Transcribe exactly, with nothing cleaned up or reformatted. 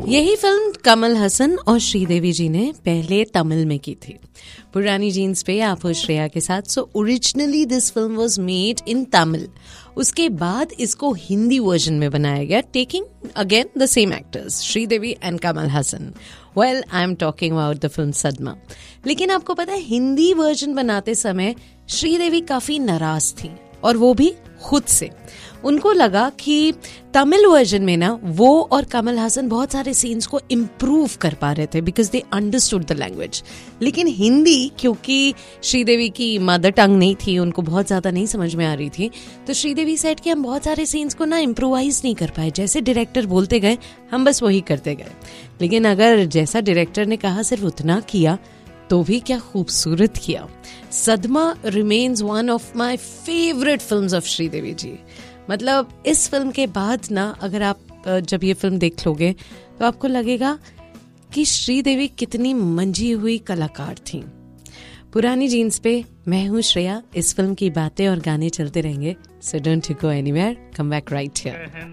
यही फिल्म कमल हसन और श्रीदेवी जी ने पहले तमिल में की थी। पुरानी जीन्स पे आप हो श्रेया के साथ। So originally this film was made in Tamil. उसके बाद इसको हिंदी वर्जन में बनाया गया, taking again the same actors Sridevi and Kamal Haasan. Well, I am talking about the film सदमा। लेकिन आपको पता है, हिंदी वर्जन बनाते समय श्रीदेवी काफी नाराज थी, और वो भी खुद से। उनको लगा कि तमिल वर्जन में ना वो और कमल हसन बहुत सारे सीन्स को इम्प्रूव कर पा रहे थे because they understood the language. लेकिन हिंदी, क्योंकि श्रीदेवी की मदर टंग नहीं थी, उनको बहुत ज़्यादा नहीं समझ में आ रही थी, तो श्रीदेवी सेड कि हम बहुत सारे सीन्स को ना इम्प्रोवाइज नहीं कर पाए। जैसे डायरेक्टर बोलते गए, हम बस वही करते गए। लेकिन अगर जैसा डायरेक्टर ने कहा सिर्फ उतना किया, तो भी क्या खूबसूरत किया। सदमा remains one of my favourite films of Sridevi जी। मतलब इस फिल्म के बाद ना, अगर आप जब ये फिल्म देख लोगे तो आपको लगेगा कि श्रीदेवी कितनी मंजी हुई कलाकार थी। पुरानी जीन्स पे मैं हूँ श्रेया। इस फिल्म की बातें और गाने चलते रहेंगे। So don't go anywhere, come back right here.